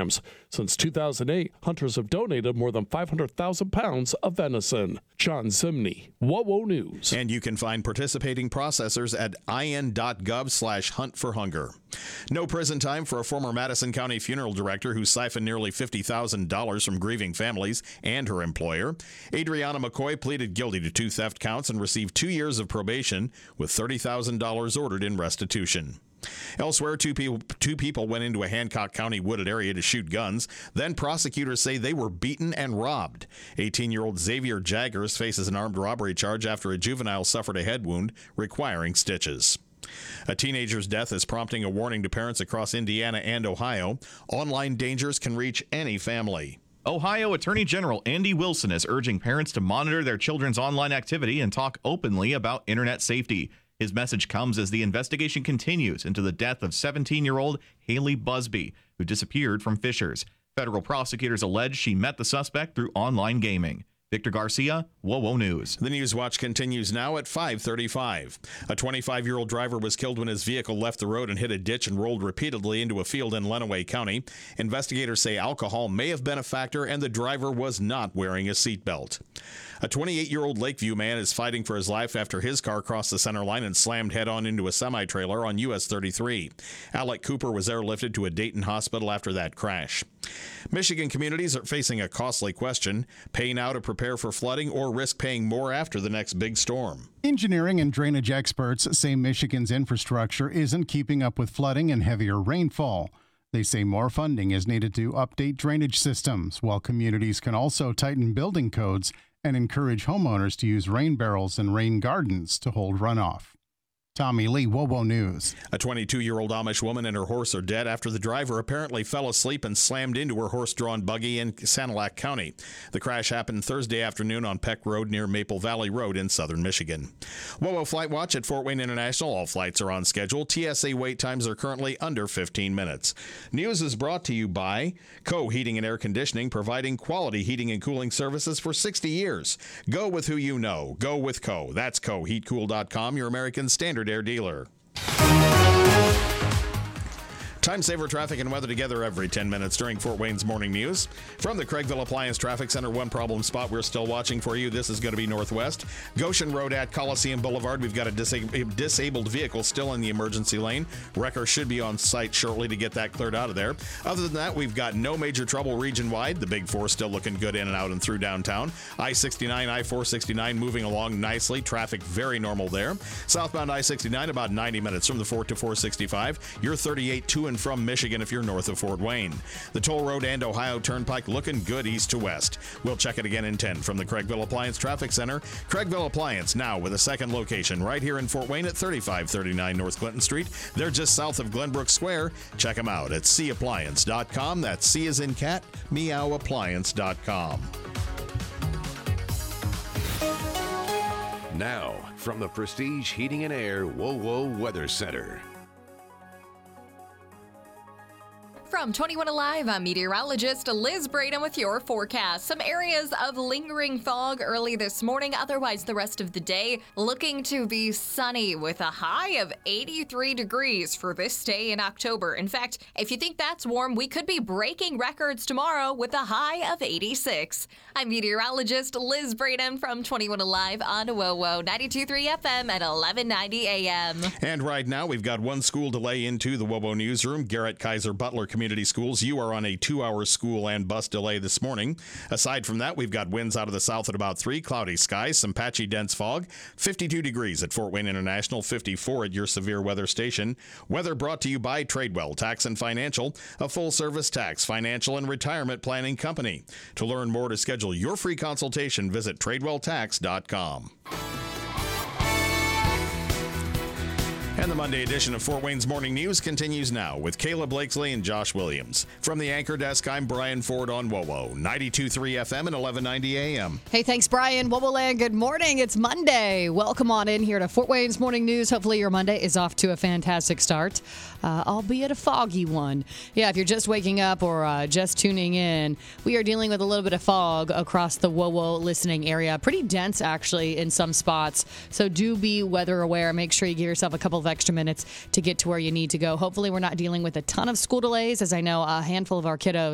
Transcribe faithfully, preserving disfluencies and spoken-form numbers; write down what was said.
programs. Since two thousand eight, hunters have donated more than five hundred thousand pounds of venison. John Zimney, WOWO News. And you can find participating processors at in.gov slash hunt for hunger. No prison time for a former Madison County funeral director who siphoned nearly fifty thousand dollars from grieving families and her employer. Adriana McCoy pleaded guilty to two theft counts and received two years of probation with thirty thousand dollars ordered in restitution. Elsewhere, two people, two people went into a Hancock County wooded area to shoot guns. Then prosecutors say they were beaten and robbed. eighteen-year-old Xavier Jaggers faces an armed robbery charge after a juvenile suffered a head wound requiring stitches. A teenager's death is prompting a warning to parents across Indiana and Ohio. Online dangers can reach any family. Ohio Attorney General Andy Wilson is urging parents to monitor their children's online activity and talk openly about internet safety. His message comes as the investigation continues into the death of seventeen-year-old Haley Busby, who disappeared from Fishers. Federal prosecutors allege she met the suspect through online gaming. Victor Garcia, WOWO News. The News Watch continues now at five thirty-five. A twenty-five-year-old driver was killed when his vehicle left the road and hit a ditch and rolled repeatedly into a field in Lenawee County. Investigators say alcohol may have been a factor and the driver was not wearing a seatbelt. A twenty-eight-year-old Lakeview man is fighting for his life after his car crossed the center line and slammed head-on into a semi-trailer on U S thirty-three. Alec Cooper was airlifted to a Dayton hospital after that crash. Michigan communities are facing a costly question: pay now to prepare for flooding or risk paying more after the next big storm. Engineering and drainage experts say Michigan's infrastructure isn't keeping up with flooding and heavier rainfall. They say more funding is needed to update drainage systems, while communities can also tighten building codes and encourage homeowners to use rain barrels and rain gardens to hold runoff. Tommy Lee, WOWO News. A twenty-two-year-old Amish woman and her horse are dead after the driver apparently fell asleep and slammed into her horse-drawn buggy in Sanilac County. The crash happened Thursday afternoon on Peck Road near Maple Valley Road in southern Michigan. WOWO Flight Watch at Fort Wayne International. All flights are on schedule. T S A wait times are currently under fifteen minutes. News is brought to you by Co Heating and Air Conditioning, providing quality heating and cooling services for sixty years. Go with who you know. Go with Co. That's co heat cool dot com, your American Standard Air dealer. Time saver traffic and weather together every ten minutes during Fort Wayne's Morning News. From the Craigville Appliance Traffic Center, one problem spot we're still watching for you. This is going to be northwest. Goshen Road at Coliseum Boulevard. We've got a disa- disabled vehicle still in the emergency lane. Wrecker should be on site shortly to get that cleared out of there. Other than that, we've got no major trouble region-wide. The Big Four still looking good in and out and through downtown. I sixty-nine, I four sixty-nine moving along nicely. Traffic very normal there. Southbound I sixty-nine about ninety minutes from the Fort to four sixty-five. You're thirty-eight to and from Michigan if you're north of Fort Wayne. The Toll Road and Ohio Turnpike looking good east to west. We'll check it again in ten from the Craigville Appliance Traffic Center. Craigville Appliance now with a second location right here in Fort Wayne at thirty-five thirty-nine North Clinton Street. They're just south of Glenbrook Square. Check them out at c appliance dot com. That's C as in cat, meow appliance dot com. Now, from the Prestige Heating and Air WOWO Weather Center. From twenty-one Alive, I'm meteorologist Liz Braden with your forecast. Some areas of lingering fog early this morning. Otherwise, the rest of the day looking to be sunny with a high of eighty-three degrees for this day in October. In fact, if you think that's warm, we could be breaking records tomorrow with a high of eighty-six. I'm meteorologist Liz Braden from twenty-one Alive on WOWO ninety-two point three F M at eleven ninety A M. And right now, we've got one school delay into the WOWO newsroom. Garrett Kaiser Butler Community Schools, you are on a two-hour school and bus delay this morning. Aside from that, we've got winds out of the south at about three, cloudy skies, some patchy dense fog, fifty-two degrees at Fort Wayne International, fifty-four at your severe weather station. Weather brought to you by Tradewell Tax and Financial, a full-service tax, financial, and retirement planning company. To learn more to schedule your free consultation, visit tradewell tax dot com. And the Monday edition of Fort Wayne's Morning News continues now with Kayla Blakesley and Josh Williams. From the anchor desk, I'm Brian Ford on WOWO, ninety-two point three F M and eleven ninety A M. Hey, thanks, Brian. WOWO Land, good morning. It's Monday. Welcome on in here to Fort Wayne's Morning News. Hopefully your Monday is off to a fantastic start, uh, albeit a foggy one. Yeah, if you're just waking up or uh, just tuning in, we are dealing with a little bit of fog across the WOWO listening area. Pretty dense, actually, in some spots. So do be weather aware. Make sure you give yourself a couple of extra minutes to get to where you need to go. Hopefully we're not dealing with a ton of school delays, as I know a handful of our kiddos